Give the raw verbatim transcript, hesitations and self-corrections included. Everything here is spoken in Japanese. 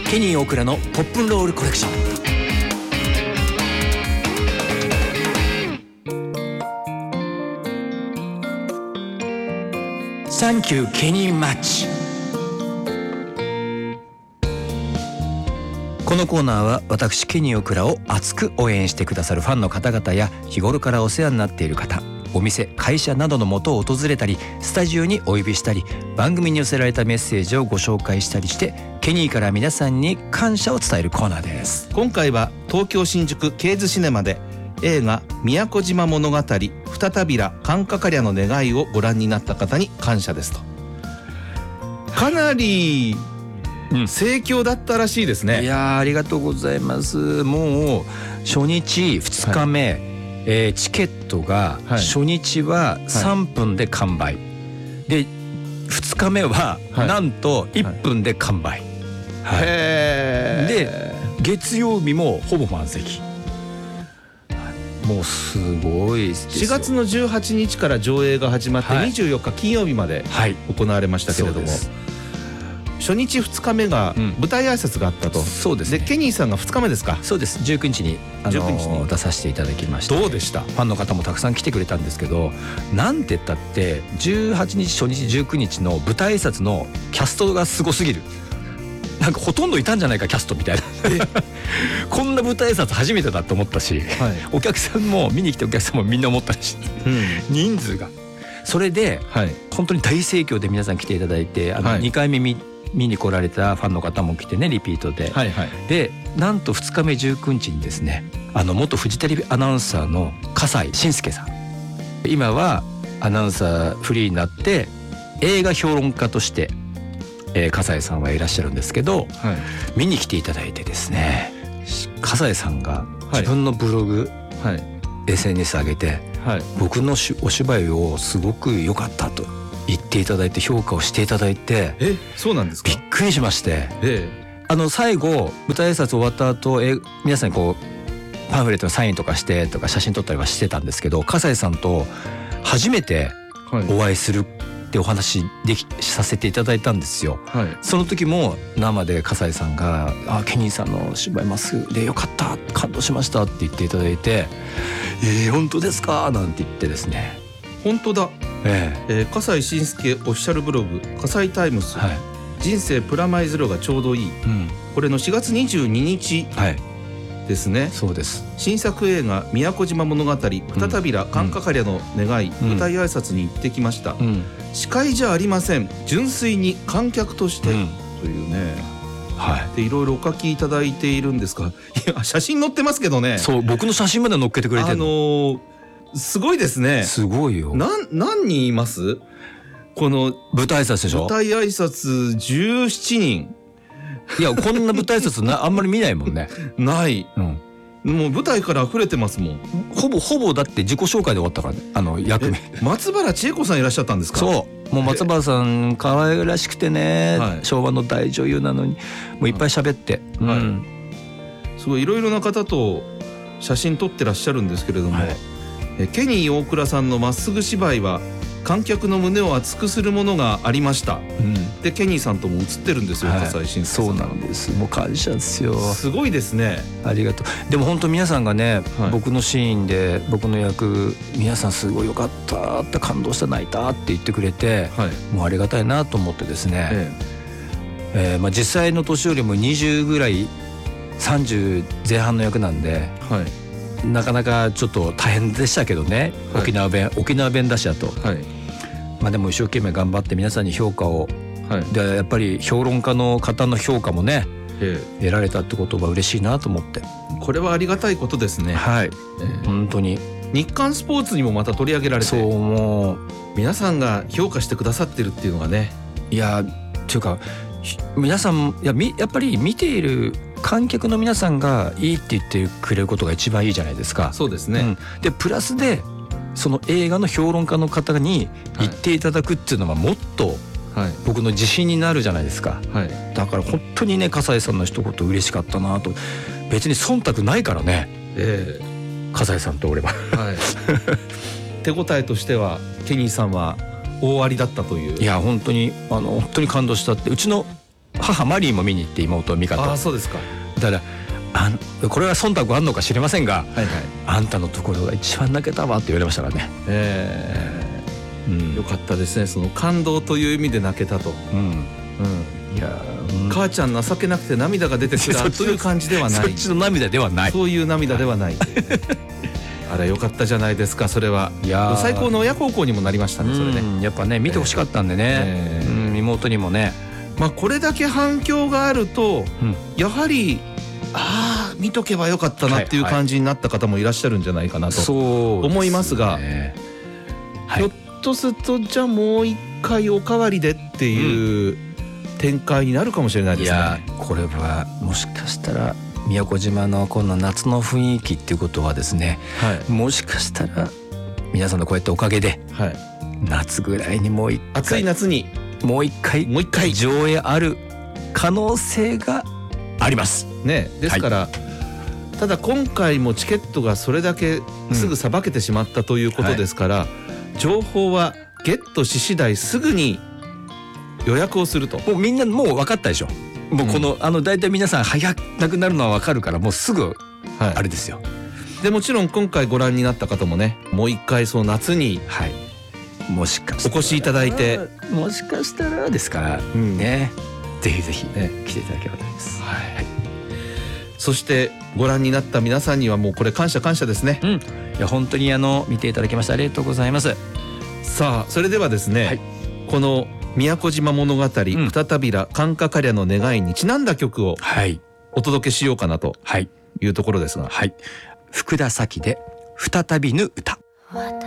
ケニー大倉のポップンロールコレクション。サンキューケニーマッチ。このコーナーは私ケニー大倉を熱く応援してくださるファンの方々や日頃からお世話になっている方、お店、会社などの元を訪れたり、スタジオにお呼びしたり、番組に寄せられたメッセージをご紹介したりして、ケニーから皆さんに感謝を伝えるコーナーです。 今回は東京新宿ケーズシネマで映画宮古島物語再びらカンカカリャの願いをご覧になった方に感謝ですと。かなり盛況だったらしいですね。 いやー、ありがとうございます。もう初日ふつかめ、はい、えー、チケットが初日はさんぷんで完売、はい、でふつかめはなんといっぷんで完売、はいはい、で月曜日もほぼ満席。もうすごいですよ。 しがつのじゅうはちにちから上映が始まってにじゅうよっか金曜日まで行われましたけれども、はい、初日ふつかめが舞台挨拶があったと、うん、 そうですね。 でケニーさんがふつかめですか。 そうです。じゅうくにちに、あのー、じゅうくにちに出させていただきました。 どうでした？ ファンの方もたくさん来てくれたんですけど、なんて言ったってじゅうはちにち初日じゅうくにちの舞台挨拶のキャストがすごすぎる。なんかほとんどいたんじゃないかキャストみたいなこんな舞台挨拶初めてだと思ったし、はい、お客さんも見に来たお客さんもみんな思ったし、うん、人数がそれで、はい、本当に大盛況で皆さん来ていただいて、あの、はい、にかいめ見見に来られたファンの方も来てね、リピートで、はいはい、でなんとふつかめじゅうくにちにですね、あの元フジテレビアナウンサーの笠井信介さん、今はアナウンサーフリーになって映画評論家としてえー、笠井さんはいらっしゃるんですけど、はい、見に来ていただいてですね、笠井さんが自分のブログ、はい、エスエヌエス 上げて、はい、僕のしお芝居をすごく良かったと言っていただいて、評価をしていただいて、 え、そうなんですか。 びっくりしまして、ええ、あの最後舞台挨拶終わった後、え皆さんにこうパンフレットのサインとかしてとか写真撮ったりはしてたんですけど、笠井さんと初めてお会いするってお話できさせていただいたんですよ、はい、その時も生で笠井さんが「あ、ケニーさんの芝居まっすぐでよかった、感動しました」って言っていただいて「えー、本当ですか?」なんて言ってですね。 本当だ、えーえー、笠井信介オフィシャルブログ笠井タイムス、はい、人生プラマイゼロがちょうどいい、うん、これのしがつにじゅうににち、はいですね。 そうです。 新作映画宮古島物語再びらカンカカリャの願い、うん、舞台挨拶に行ってきました、うん、司会じゃありません、純粋に観客として、うん、というね、はい、でいろいろお書きいただいているんですが、いや写真載ってますけどね。 そう、僕の写真まで載っけてくれてるの、あのー、 すごいですね。 すごいよ。 なん何人います？この舞台挨拶でしょ。 舞台挨拶じゅうしちにん。 いや、こんな舞台挨拶なあんまり見ないもんね。 ない、うん、もう舞台から溢れてますもん。 ほぼほぼだって自己紹介で終わったからね、あの役名。 松原千恵子さんいらっしゃったんですか。 そう、もう松原さん可愛らしくてね、はい、昭和の大女優なのにもういっぱい喋って、はい、うん、 すごいいろいろな方と写真撮ってらっしゃるんですけれども、はい、えケニー大倉さんのまっすぐ芝居は観客の胸を熱くするものがありました、うん、でケニーさんとも写ってるんですよ、はい、笠井信介さん。 そうなんです。もう感謝ですよ。 すごいですね。 ありがとう。でも本当皆さんがね、はい、僕のシーンで僕の役皆さんすごいよかったって感動した、泣いたって言ってくれて、はい、もうありがたいなと思ってですね、えええーまあ、実際の年よりもにじゅうぐらいさんじゅうぜん半の役なんで、はい、なかなかちょっと大変でしたけどね、はい、沖縄弁沖縄弁だしだと、はい、まあ、でも一生懸命頑張って皆さんに評価を、はい、でやっぱり評論家の方の評価もね、ええ、得られたってことは嬉しいなと思って。 これはありがたいことですね。 はい、えー、本当に日刊スポーツにもまた取り上げられて、 そう、もう皆さんが評価してくださってるっていうのがね、 いやっていうか皆さん、いや、やっぱり見ている観客の皆さんがいいって言ってくれることが一番いいじゃないですか。 そうですね、 うん、でプラスでその映画の評論家の方に言っていただくっていうのはもっと僕の自信になるじゃないですか、はい、だから本当にね、笠井さんの一言嬉しかったなと。別に忖度ないからね、えー、笠井さんと俺は、はい、 手応えとしてはケニーさんは大ありだったという。 いや本当にあの本当に感動したって。うちの母マリーも見に行って、妹ミカと。 ああそうですか。 だからあんこれは忖度あんのか知りませんが、 はいはい、 あんたのところが一番泣けたわって言われましたからね。 えーうん、よかったですね。その感動という意味で泣けたと、うんうん、いや、うん、母ちゃん情けなくて涙が出てきたという感じではない。 そっちの涙ではない。 そういう涙ではない。あれよかったじゃないですか。それは。いや最高の親孝行にもなりましたね。それね、 やっぱね見てほしかったんでね、えーうん、妹にもね。 まあこれだけ反響があると、うん、やはりああ見とけばよかったなっていう感じになった方もいらっしゃるんじゃないかなと思いますが、ひょっとするとじゃあもう一回おかわりでっていう展開になるかもしれないですね。いやこれはもしかしたら宮古島のこの夏の雰囲気っていうことはですね、はい、もしかしたら皆さんのこうやっておかげで、はい、夏ぐらいにもう一回暑い夏にもう一回もう一回上映ある可能性がありますね。ですから、はい、ただ今回もチケットがそれだけすぐさばけてしまったということですから、うんはい、情報はゲットし次第すぐに予約をすると。 もうみんなもう分かったでしょ。もうこの、うん、あの大体皆さん早くなるのは分かるからもうすぐあれですよ、はい、 でもちろん今回ご覧になった方もねもう一回その夏に、はいもしかしたらお越しいただいてもしかしたらですから、うん、ねぜひぜひ、ね、来ていただければと思います、はいはい、 そしてご覧になった皆さんにはもうこれ感謝感謝ですね、うん、いや本当にあの見ていただきましてありがとうございます。 さあそれではですね、はい、この宮古島物語、うん、再びらカンカカリャの願いにちなんだ曲をお届けしようかなというところですが、はい、 福田咲で再びぬ歌。